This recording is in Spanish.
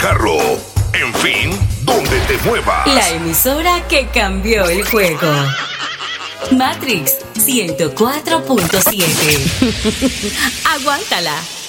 carro, en fin, donde te muevas. La emisora que cambió el juego. Matrix 104.7. Aguántala.